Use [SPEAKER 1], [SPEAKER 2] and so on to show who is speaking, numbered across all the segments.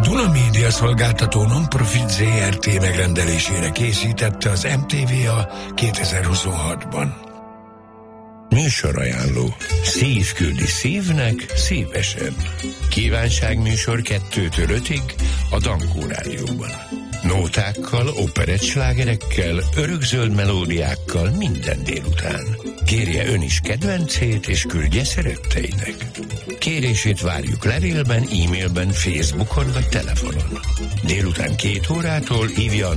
[SPEAKER 1] Duna Média szolgáltató non-profit ZRT megrendelésére készítette az MTVA 2026-ban. Műsorajánló. Szív küldi szívnek szívesen. Kívánságműsor 2-től 5-ig a Dankó Rádióban. Nótákkal, operettslágerekkel, örökzöld melódiákkal minden délután. Kérje ön is kedvencét, és küldje szeretteinek. Kérését várjuk levélben, e-mailben, Facebookon vagy telefonon. Délután 2 órától hívja a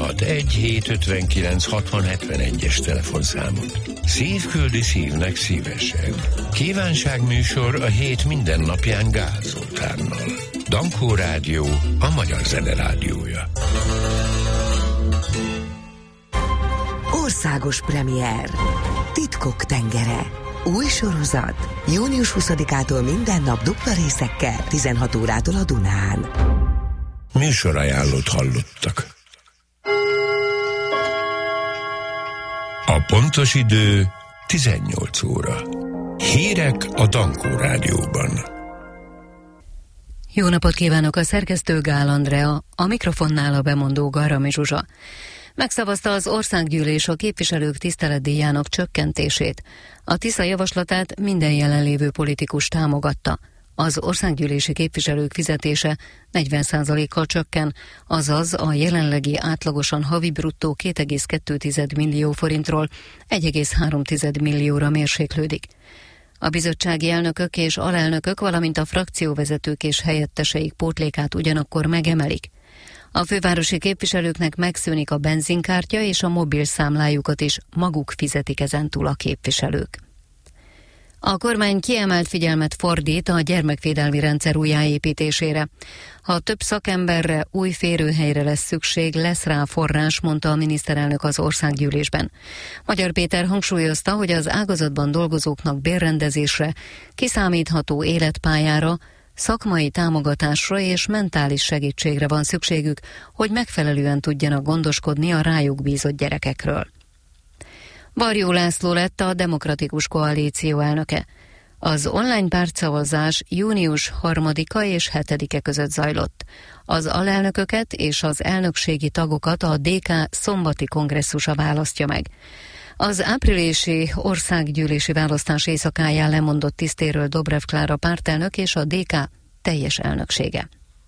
[SPEAKER 1] 061-759-6071-es telefonszámot. Szív küldi szívnek szívesen. Kívánságműsor a hét minden napján Gál Zoltánnal. Dankó Rádió, a magyar zene rádiója.
[SPEAKER 2] Országos premier. Titkok tengere. Új sorozat. Június 20-ától minden nap dupla részekkel, 16 órától a Dunán.
[SPEAKER 1] Műsorajánlót hallottak. A pontos idő 18 óra. Hírek a Dankó Rádióban.
[SPEAKER 3] Jó napot kívánok, a szerkesztő Gál Andrea, a mikrofonnál a bemondó Garami Zsuzsa. Megszavazta az országgyűlés a képviselők tiszteletdíjának csökkentését. A Tisza javaslatát minden jelenlévő politikus támogatta. Az országgyűlési képviselők fizetése 40%-kal csökken, azaz a jelenlegi átlagosan havi bruttó 2,2 millió forintról 1,3 millióra mérséklődik. A bizottsági elnökök és alelnökök, valamint a frakcióvezetők és helyetteseik pótlékát ugyanakkor megemelik. A fővárosi képviselőknek megszűnik a benzinkártya, és a mobil számlájukat is maguk fizetik ezentúl a képviselők. A kormány kiemelt figyelmet fordít a gyermekvédelmi rendszer újjáépítésére. Ha több szakemberre, új férőhelyre lesz szükség, lesz rá forrás, mondta a miniszterelnök az országgyűlésben. Magyar Péter hangsúlyozta, hogy az ágazatban dolgozóknak bérrendezésre, kiszámítható életpályára, szakmai támogatásra és mentális segítségre van szükségük, hogy megfelelően tudjanak gondoskodni a rájuk bízott gyerekekről. Varjú László lett a Demokratikus Koalíció elnöke. Az online pártszavazás június 3-a és 7-e között zajlott. Az alelnököket és az elnökségi tagokat a DK szombati kongresszusa választja meg. Az áprilisi országgyűlési választás éjszakáján lemondott tisztéről Dobrev Klára pártelnök és a DK teljes elnöksége.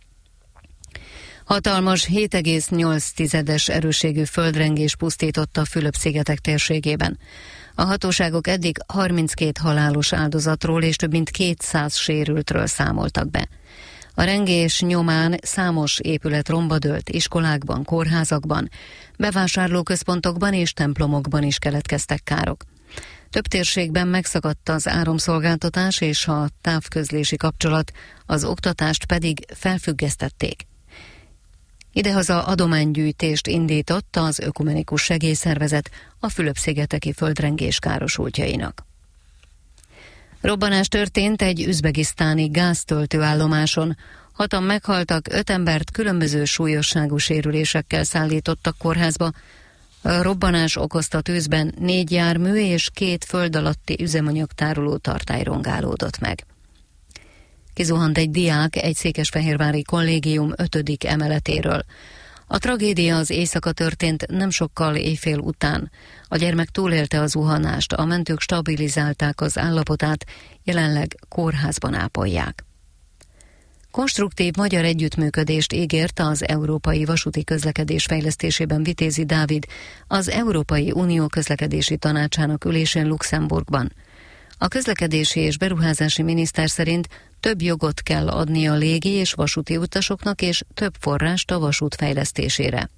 [SPEAKER 3] Hatalmas 7,8-es erősségű földrengés pusztította a Fülöp-szigetek térségében. A hatóságok eddig 32 halálos áldozatról és több mint 200 sérültről számoltak be. A rengés nyomán számos épület romba dőlt, iskolákban, kórházakban, bevásárlóközpontokban és templomokban is keletkeztek károk. Több térségben megszakadt az áramszolgáltatás és a távközlési kapcsolat, az oktatást pedig felfüggesztették. Idehaza adománygyűjtést indított az Ökumenikus Segélyszervezet a Fülöp-szigeteki földrengés károsultjainak. Robbanás történt egy üzbegisztáni gáztöltőállomáson. 6-an meghaltak, 5 embert különböző súlyosságú sérülésekkel szállítottak kórházba. A robbanás okozta tűzben 4 jármű és 2 föld alatti üzemanyagtároló tartály rongálódott meg. Kizuhant egy diák egy székesfehérvári kollégium 5. emeletéről. A tragédia az éjszaka történt nem sokkal éjfél után. A gyermek túlélte a zuhanást, a mentők stabilizálták az állapotát, jelenleg kórházban ápolják. Konstruktív magyar együttműködést ígért az Európai Vasúti Közlekedés fejlesztésében Vitézi Dávid az Európai Unió Közlekedési Tanácsának ülésén Luxemburgban. A közlekedési és beruházási miniszter szerint több jogot kell adni a légi és vasúti utasoknak, és több forrást a vasút fejlesztésére.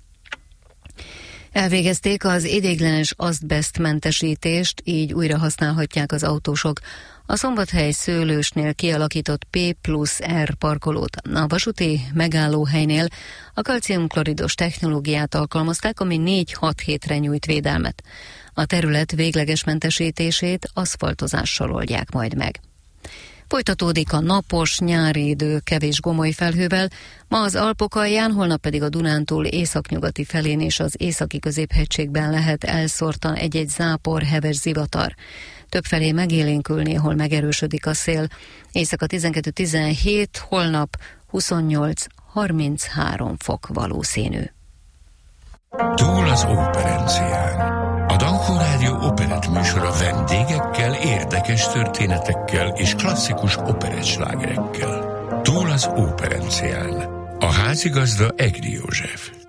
[SPEAKER 3] Elvégezték az ideiglenes azbesztmentesítést, így újra használhatják az autósok a Szombathely Szőlősnél kialakított P+R parkolót. A vasúti megállóhelynél a kalciumkloridos technológiát alkalmazták, ami 4-6 hétre nyújt védelmet. A terület végleges mentesítését aszfaltozással oldják majd meg. Folytatódik a napos, nyári idő kevés gomoly felhővel, ma az Alpok alján, holnap pedig a Dunántúl északnyugati felén és az északi középhegységben lehet elszórtan egy-egy zápor, heves zivatar. Többfelé megélénkül, néhol megerősödik a szél. Éjszaka 12-17, holnap 28-30 33 fok valószínű.
[SPEAKER 1] Túl az operencián. A Dankó Rádió operett műsora vendégekkel, érdekes történetekkel és klasszikus operettslágerekkel. Túl az operencián. A házigazda Egri József.